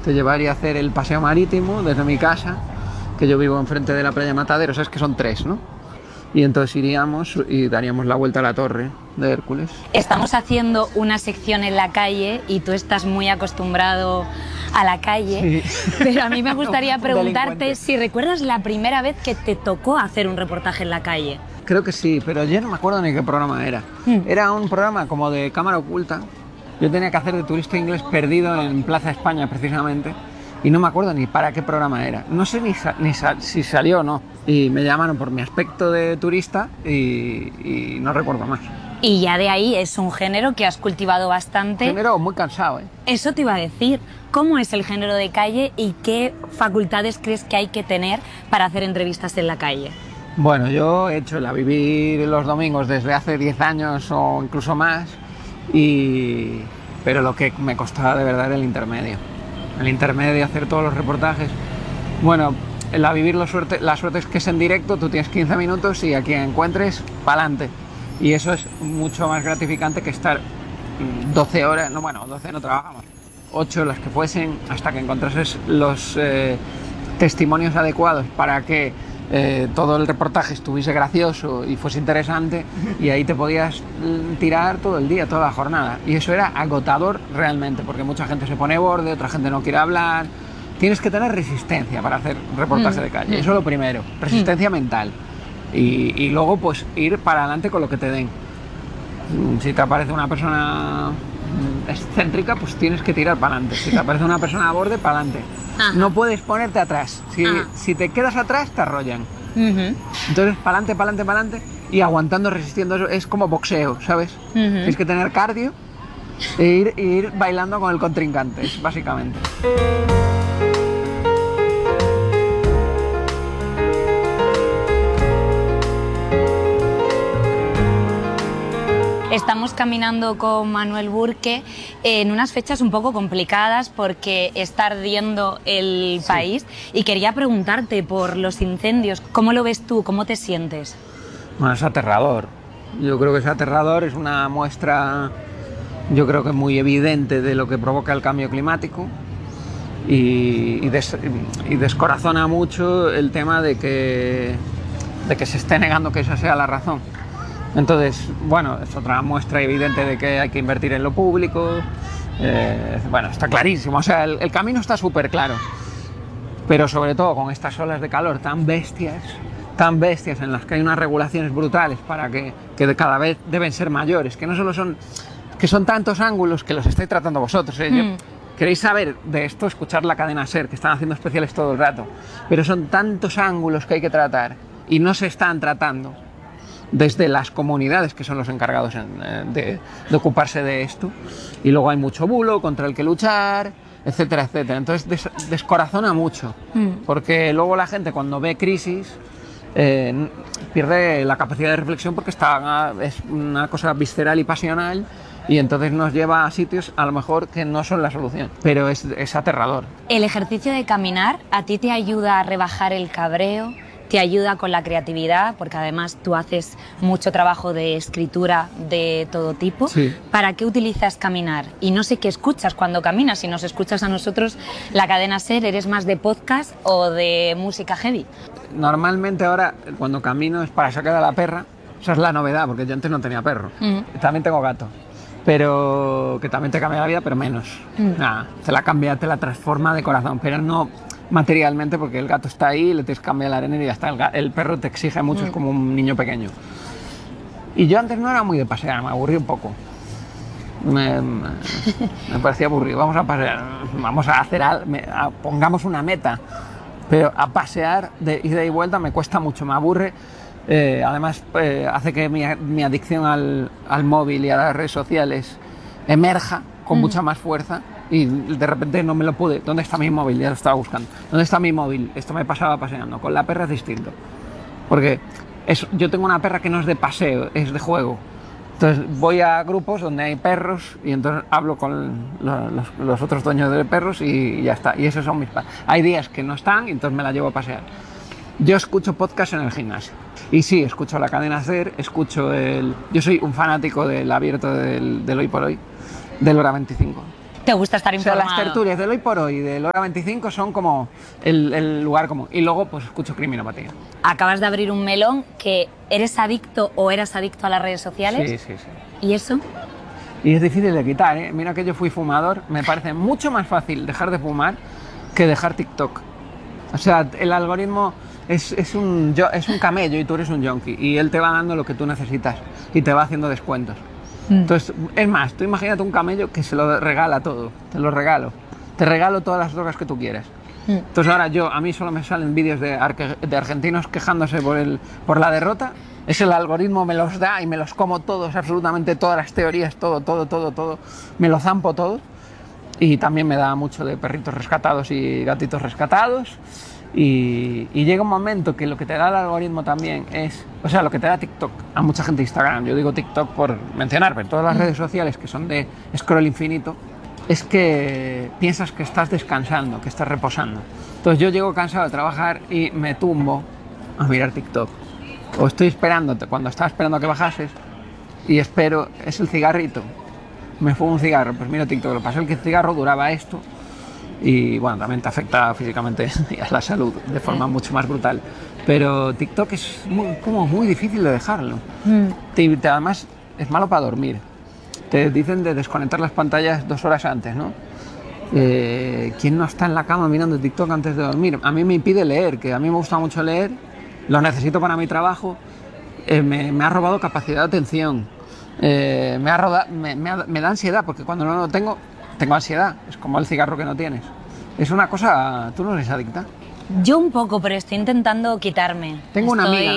te llevaría a hacer el paseo marítimo desde mi casa, que yo vivo enfrente de la playa Matadero, sabes que son 3, ¿no? Y entonces iríamos y daríamos la vuelta a la torre de Hércules. Estamos haciendo una sección en la calle y tú estás muy acostumbrado a la calle, sí. Pero a mí me gustaría preguntarte si recuerdas la primera vez que te tocó hacer un reportaje en la calle. Creo que sí, pero yo no me acuerdo ni qué programa era. Era un programa como de cámara oculta. Yo tenía que hacer de turista inglés perdido en Plaza España, precisamente, y no me acuerdo ni para qué programa era. No sé si salió o no. Y me llamaron por mi aspecto de turista y no recuerdo más. Y ya de ahí es un género que has cultivado bastante. Género muy cansado, ¿eh? Eso te iba a decir. ¿Cómo es el género de calle y qué facultades crees que hay que tener para hacer entrevistas en la calle? Bueno, yo he hecho la Vivir los domingos desde hace 10 años o incluso más, pero lo que me costaba de verdad era el intermedio. El intermedio, hacer todos los reportajes. Bueno, la Vivir la suerte es que es en directo, tú tienes 15 minutos y a quien encuentres, pa'lante. Y eso es mucho más gratificante que estar 12 horas, no, bueno, 12 no trabajamos, 8 las que fuesen, hasta que encontrases los testimonios adecuados para que todo el reportaje estuviese gracioso y fuese interesante, y ahí te podías tirar todo el día, toda la jornada. Y eso era agotador realmente, porque mucha gente se pone borde, otra gente no quiere hablar. Tienes que tener resistencia para hacer reportaje de calle, eso es lo primero, resistencia mental. Y luego pues ir para adelante con lo que te den. Si te aparece una persona excéntrica, pues tienes que tirar para adelante. Si te aparece una persona a borde, para adelante. No puedes ponerte atrás. Si te quedas atrás, te arrollan. Entonces, para adelante, para adelante, para adelante. Y aguantando, resistiendo. Eso es como boxeo, ¿sabes? Tienes que tener cardio e ir bailando con el contrincante, básicamente. Estamos caminando con Manuel Burke en unas fechas un poco complicadas porque está ardiendo el país, y quería preguntarte por los incendios. ¿Cómo lo ves tú? ¿Cómo te sientes? Bueno, es aterrador. Yo creo que es aterrador, es una muestra, yo creo que muy evidente de lo que provoca el cambio climático, y descorazona mucho el tema de que se esté negando que esa sea la razón. Entonces, bueno, es otra muestra evidente de que hay que invertir en lo público. Bueno, está clarísimo, o sea, el camino está súper claro. Pero sobre todo con estas olas de calor tan bestias en las que hay unas regulaciones brutales para que cada vez deben ser mayores, que no solo son, que son tantos ángulos que los estáis tratando vosotros, ¿eh? Queréis saber de esto, escuchar la cadena SER, que están haciendo especiales todo el rato, pero son tantos ángulos que hay que tratar y no se están tratando desde las comunidades, que son los encargados de ocuparse de esto, y luego hay mucho bulo contra el que luchar, etcétera, etcétera. Entonces descorazona mucho, porque luego la gente, cuando ve crisis, pierde la capacidad de reflexión, porque es una cosa visceral y pasional, y entonces nos lleva a sitios a lo mejor que no son la solución, pero es aterrador. ¿El ejercicio de caminar a ti te ayuda a rebajar el cabreo? ¿Te ayuda con la creatividad? Porque además tú haces mucho trabajo de escritura de todo tipo. Sí. ¿Para qué utilizas caminar? Y no sé qué escuchas cuando caminas. Si nos escuchas a nosotros, la cadena SER, ¿eres más de podcast o de música heavy? Normalmente ahora, cuando camino, es para sacar a la perra. Esa es la novedad, porque yo antes no tenía perro. También tengo gato, pero que también te cambia la vida, pero menos. Nada, te la cambia, te la transforma de corazón, pero no materialmente, porque el gato está ahí, le tienes que cambiar la arena y ya está. El perro te exige mucho, es como un niño pequeño. Y yo antes no era muy de pasear, me aburrí un poco. Me parecía aburrido. Vamos a pasear, vamos a hacer pongamos una meta, pero a pasear de ida y vuelta me cuesta mucho, me aburre. Además, hace que mi adicción al móvil y a las redes sociales emerja con mucha más fuerza. Y de repente no me lo pude. ¿Dónde está mi móvil? Ya lo estaba buscando. ¿Dónde está mi móvil? Esto me pasaba paseando. Con la perra es distinto. Porque yo tengo una perra que no es de paseo, es de juego. Entonces voy a grupos donde hay perros y entonces hablo con los otros dueños de perros y ya está. Y esos son mis padres. Hay días que no están y entonces me la llevo a pasear. Yo escucho podcast en el gimnasio. Y sí, escucho la cadena SER, escucho yo soy un fanático del abierto del Hoy por Hoy, del Hora 25. Te gusta estar O sea, informado. las tertulias del Hoy por Hoy y del Hora 25 son como el lugar común. Y luego, pues escucho Criminopatía. Acabas de abrir un melón que eres adicto o eras adicto a las redes sociales. Sí, sí, sí. ¿Y eso? Y es difícil de quitar, ¿eh? Mira que yo fui fumador, me parece mucho más fácil dejar de fumar que dejar TikTok. O sea, el algoritmo es un camello y tú eres un junkie y él te va dando lo que tú necesitas y te va haciendo descuentos. Entonces, es más, tú imagínate un camello que se lo regala todo, te lo regalo. Te regalo todas las drogas que tú quieras. Entonces ahora a mí solo me salen vídeos de argentinos quejándose por la derrota. Es el algoritmo, me los da y me los como todos, absolutamente todas las teorías, todo. Me lo zampo todo. Y también me da mucho de perritos rescatados y gatitos rescatados. Y llega un momento que lo que te da el algoritmo también es, o sea, lo que te da TikTok, a mucha gente Instagram, yo digo TikTok por mencionar, pero todas las redes sociales que son de scroll infinito, es que piensas que estás descansando, que estás reposando. Entonces yo llego cansado de trabajar y me tumbo a mirar TikTok. O estoy esperándote, cuando estaba esperando a que bajases, y espero, es el cigarrito. Me fumo un cigarro, pues miro TikTok, lo que pasa es que el cigarro duraba esto, y bueno, también te afecta físicamente y a la salud de forma mucho más brutal. Pero TikTok es como muy difícil de dejarlo. Además, es malo para dormir. Te dicen de desconectar las pantallas 2 horas antes, ¿no? ¿Quién no está en la cama mirando TikTok antes de dormir? A mí me impide leer, que a mí me gusta mucho leer, lo necesito para mi trabajo, me ha robado capacidad de atención, me da ansiedad, porque cuando no lo tengo ansiedad, es como el cigarro que no tienes. Es una cosa, ¿tú no eres adicta? Yo un poco, pero estoy intentando quitarme. Tengo una amiga.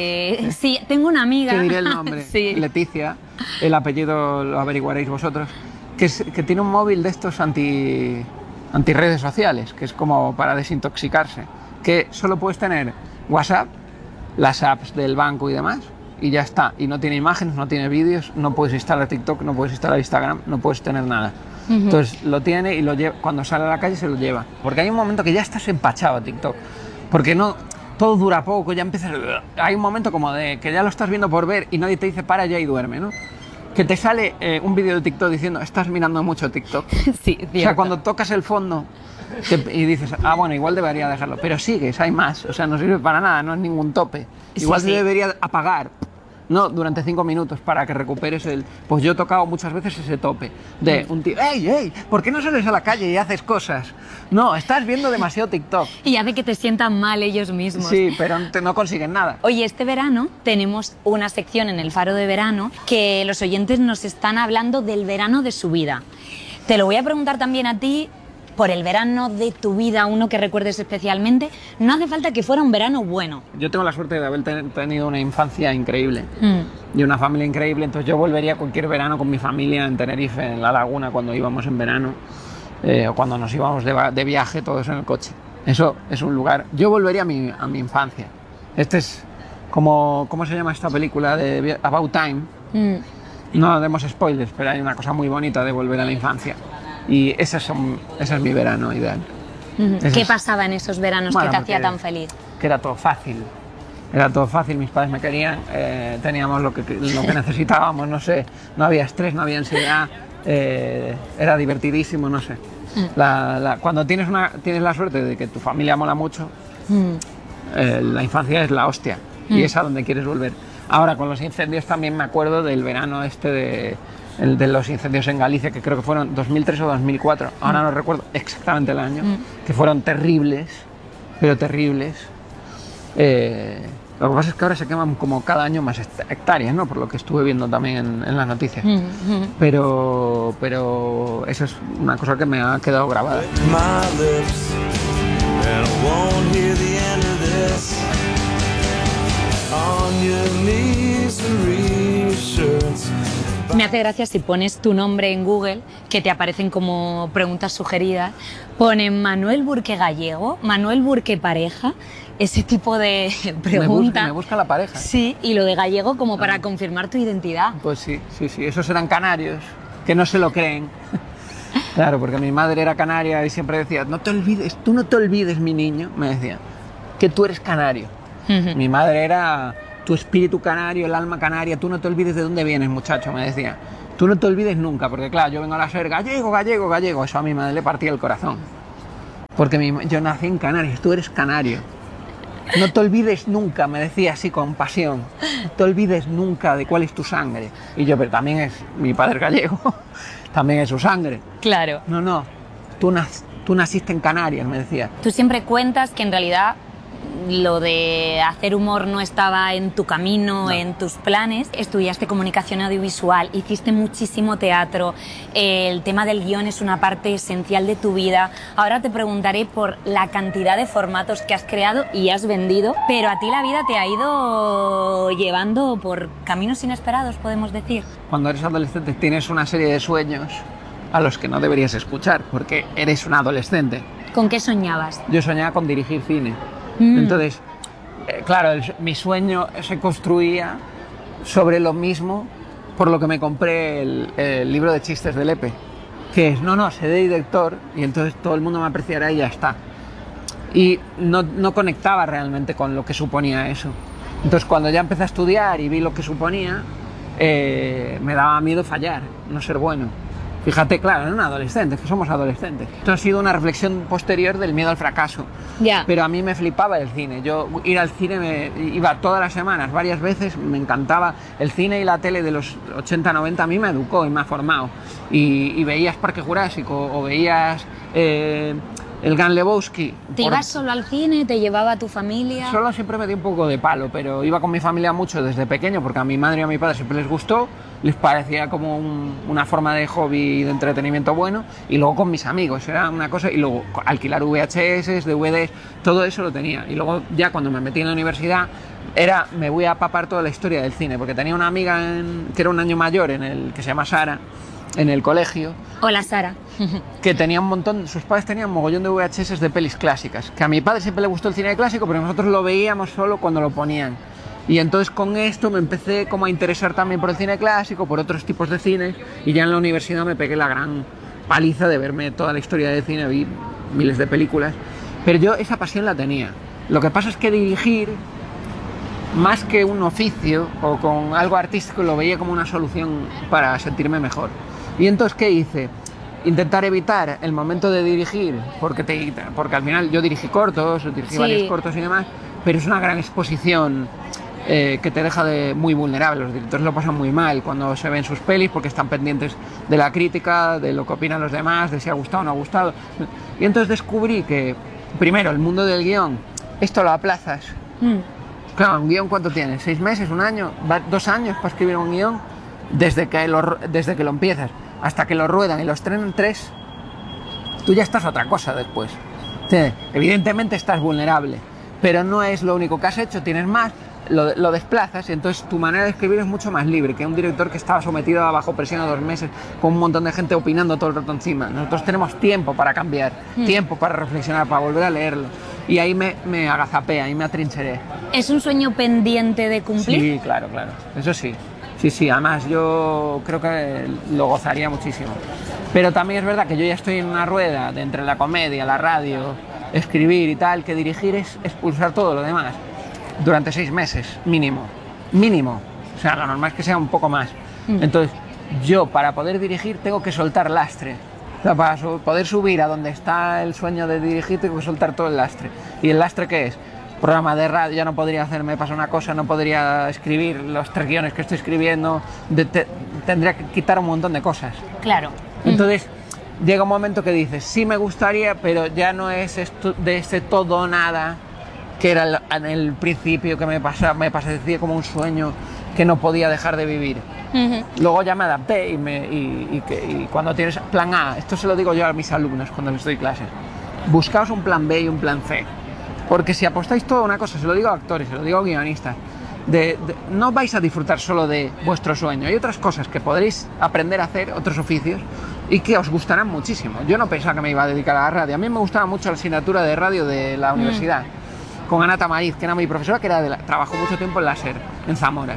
Sí, tengo una amiga. Te diré el nombre, sí. Leticia, el apellido lo averiguaréis vosotros, que tiene un móvil de estos anti redes sociales, que es como para desintoxicarse, que solo puedes tener WhatsApp, las apps del banco y demás, y ya está. Y no tiene imágenes, no tiene vídeos, no puedes instalar TikTok, no puedes instalar Instagram, no puedes tener nada. Entonces lo tiene y lo lleva, cuando sale a la calle se lo lleva. Porque hay un momento que ya estás empachado a TikTok. Porque no, todo dura poco, ya empiezas... Hay un momento como de que ya lo estás viendo por ver y nadie te dice para ya y duerme, ¿no? Que te sale un vídeo de TikTok diciendo estás mirando mucho TikTok. Sí, cierto. O sea, cuando tocas el fondo y dices, bueno, igual debería dejarlo. Pero sigues, hay más. O sea, no sirve para nada, no es ningún tope. Igual se debería apagar. No, durante 5 minutos para que recuperes el... Pues yo he tocado muchas veces ese tope de un tío, ¡Ey! ¿Por qué no sales a la calle y haces cosas? No, estás viendo demasiado TikTok. Y hace que te sientan mal ellos mismos. Sí, pero no consiguen nada. Oye, este verano tenemos una sección en el Faro de Verano que los oyentes nos están hablando del verano de su vida. Te lo voy a preguntar también a ti, por el verano de tu vida, uno que recuerdes especialmente. No hace falta que fuera un verano bueno. Yo tengo la suerte de haber tenido una infancia increíble y una familia increíble, entonces yo volvería cualquier verano con mi familia en Tenerife, en la laguna, cuando íbamos en verano, o cuando nos íbamos de viaje todos en el coche. Eso es un lugar... Yo volvería a mi infancia. Este es como... ¿Cómo se llama esta película de About Time? No demos spoilers, pero hay una cosa muy bonita de volver a la infancia. Y ese es mi verano ideal. ¿Qué pasaba en esos veranos que te hacía tan feliz? Que era todo fácil. Era todo fácil, mis padres me querían, teníamos lo que necesitábamos, no sé, no había estrés, no había ansiedad, era divertidísimo, no sé. Cuando tienes la suerte de que tu familia mola mucho, la infancia es la hostia y es a donde quieres volver. Ahora con los incendios también me acuerdo del verano de los incendios en Galicia, que creo que fueron 2003 o 2004, ahora no recuerdo exactamente el año, que fueron terribles, pero terribles. Lo que pasa es que ahora se queman como cada año más hectáreas, ¿no? Por lo que estuve viendo también en las noticias. Pero eso es una cosa que me ha quedado grabada. Me hace gracia si pones tu nombre en Google, que te aparecen como preguntas sugeridas, ponen Manuel Burque Gallego, Manuel Burque pareja, ese tipo de preguntas. Me busca la pareja. Sí, y lo de gallego como para confirmar tu identidad. Pues sí, esos eran canarios, que no se lo creen. Claro, porque mi madre era canaria y siempre decía, tú no te olvides, mi niño, me decía, que tú eres canario. Mi madre era... Tu espíritu canario, el alma canaria, tú no te olvides de dónde vienes, muchacho, me decía. tú no te olvides nunca, porque claro, yo vengo a la SER, gallego, gallego, gallego, eso a mi madre le partía el corazón. Porque yo nací en Canarias, tú eres canario. No te olvides nunca, me decía así con pasión, no te olvides nunca de cuál es tu sangre. Y yo, pero también es mi padre gallego, también es su sangre. Claro. No, tú naciste en Canarias, me decía. Tú siempre cuentas que en realidad lo de hacer humor no estaba en tu camino, no, en tus planes. Estudiaste comunicación audiovisual, hiciste muchísimo teatro, el tema del guión es una parte esencial de tu vida. Ahora te preguntaré por la cantidad de formatos que has creado y has vendido, pero a ti la vida te ha ido llevando por caminos inesperados, podemos decir. Cuando eres adolescente tienes una serie de sueños a los que no deberías escuchar, porque eres un adolescente. ¿Con qué soñabas? Yo soñaba con dirigir cine. Entonces, claro, mi sueño se construía sobre lo mismo por lo que me compré el libro de chistes de Lepe, que es, no, sé de director y entonces todo el mundo me apreciará y ya está. Y no conectaba realmente con lo que suponía eso. Entonces, cuando ya empecé a estudiar y vi lo que suponía, me daba miedo fallar, no ser bueno. Fíjate, claro, era un adolescente, que somos adolescentes. Esto ha sido una reflexión posterior del miedo al fracaso. Yeah. Pero a mí me flipaba el cine. Yo ir al cine iba todas las semanas, varias veces, me encantaba. El cine y la tele de los 80, 90 a mí me educó y me ha formado. Y veías Parque Jurásico o veías el Gran Lebowski. ¿Te ibas solo al cine? ¿Te llevaba a tu familia? Solo siempre me dio un poco de palo, pero iba con mi familia mucho desde pequeño porque a mi madre y a mi padre siempre les gustó, les parecía como una forma de hobby y de entretenimiento bueno, y luego con mis amigos, era una cosa, y luego alquilar VHS, DVDs, todo eso lo tenía. Y luego ya cuando me metí en la universidad, me voy a papar toda la historia del cine, porque tenía una amiga que era un año mayor, que se llama Sara, en el colegio. Hola, Sara. Que tenía un montón, sus padres tenían un mogollón de VHS de pelis clásicas, que a mi padre siempre le gustó el cine clásico, pero nosotros lo veíamos solo cuando lo ponían. Y entonces con esto me empecé como a interesar también por el cine clásico, por otros tipos de cine, y ya en la universidad me pegué la gran paliza de verme toda la historia del cine, vi miles de películas, pero yo esa pasión la tenía. Lo que pasa es que dirigir, más que un oficio o con algo artístico, lo veía como una solución para sentirme mejor. Y entonces, ¿qué hice? Intentar evitar el momento de dirigir, porque al final yo dirigí cortos, dirigí varios cortos y demás, pero es una gran exposición que te deja muy vulnerable. Los directores lo pasan muy mal cuando se ven sus pelis porque están pendientes de la crítica, de lo que opinan los demás, de si ha gustado o no ha gustado. Y entonces descubrí que, primero, el mundo del guión, esto lo aplazas. Claro, ¿un guión cuánto tienes? ¿6 meses? ¿1 año? ¿2 años para escribir un guión? Desde que lo empiezas hasta que lo ruedan y lo estrenan 3, tú ya estás otra cosa después. Evidentemente estás vulnerable, pero no es lo único que has hecho, tienes más, lo desplazas y entonces tu manera de escribir es mucho más libre que un director que estaba sometido a bajo presión a 2 meses con un montón de gente opinando todo el rato encima. Nosotros tenemos tiempo para cambiar, tiempo para reflexionar, para volver a leerlo. Y ahí me agazapé, ahí me atrincheré. ¿Es un sueño pendiente de cumplir? Sí, claro, eso sí. Sí, además yo creo que lo gozaría muchísimo. Pero también es verdad que yo ya estoy en una rueda de entre la comedia, la radio, escribir y tal, que dirigir es expulsar todo lo demás durante 6 meses, mínimo. O sea, lo normal es que sea un poco más. Entonces, yo para poder dirigir tengo que soltar lastre. O sea, para poder subir a donde está el sueño de dirigir tengo que soltar todo el lastre. ¿Y el lastre qué es? Programa de radio, ya no podría hacerme pasar una cosa, no podría escribir los 3 guiones que estoy escribiendo, tendría que quitar un montón de cosas. Claro. Entonces, llega un momento que dices, sí me gustaría, pero ya no es esto de ese todo o nada, que era en el principio que me parecía como un sueño que no podía dejar de vivir. Luego ya me adapté y cuando tienes plan A, esto se lo digo yo a mis alumnos cuando les doy clases, buscaos un plan B y un plan C. Porque si apostáis todo a una cosa, se lo digo a actores, se lo digo a guionistas, no vais a disfrutar solo de vuestro sueño. Hay otras cosas que podréis aprender a hacer, otros oficios, y que os gustarán muchísimo. Yo no pensaba que me iba a dedicar a la radio. A mí me gustaba mucho la asignatura de radio de la universidad, con Ana Tamariz, que era mi profesora, que trabajó mucho tiempo en la SER, en Zamora.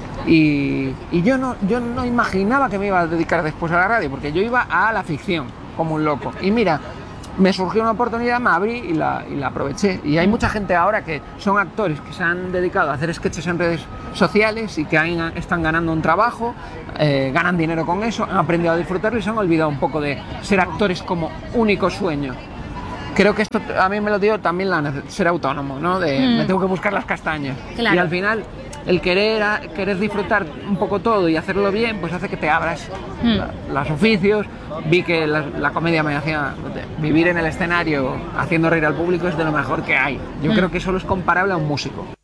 Y yo no imaginaba que me iba a dedicar después a la radio, porque yo iba a la ficción, como un loco. Y mira, me surgió una oportunidad, me abrí y la aproveché. Y hay mucha gente ahora que son actores que se han dedicado a hacer sketches en redes sociales y que están ganando un trabajo ganan dinero con eso, han aprendido a disfrutarlo y se han olvidado un poco de ser actores como único sueño. Creo que esto a mí me lo dio también ser autónomo, ¿no? Me tengo que buscar las castañas. Claro. Y al final el querer disfrutar un poco todo y hacerlo bien, pues hace que te abras los oficios. Vi que la comedia me hacía vivir en el escenario haciendo reír al público, es de lo mejor que hay. Yo creo que solo es comparable a un músico.